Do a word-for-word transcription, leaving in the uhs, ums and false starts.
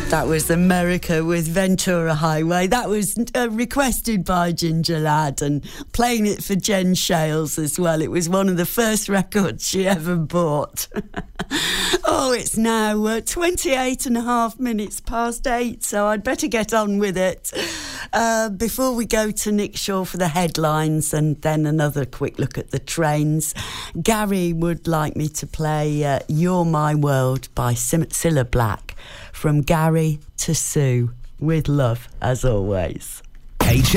That was America with Ventura Highway. That was uh, requested by Ginger Ladd and playing it for Jen Shales as well. It was one of the first records she ever bought. Oh, it's now uh, twenty-eight and a half minutes past eight, so I'd better get on with it. Uh, before we go to Nick Shaw for the headlines and then another quick look at the trains, Gary would like me to play uh, You're My World by Sim- Cilla Black. From Gary to Sue, with love, as always. H